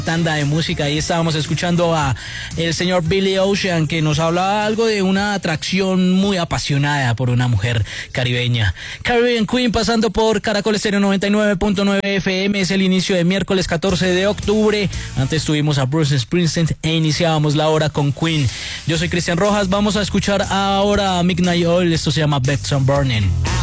tanda de música. Ahí estábamos escuchando a el señor Billy Ocean, que nos hablaba algo de una atracción muy apasionada por una mujer caribeña. Caribbean Queen pasando por Caracol Estéreo 99.9 FM. Es el inicio de miércoles 14 de octubre. Antes tuvimos a Bruce Springsteen e iniciábamos la hora con Queen. Yo soy Cristian Rojas. Vamos a escuchar ahora a Midnight Oil. Esto se llama Beds on Burning.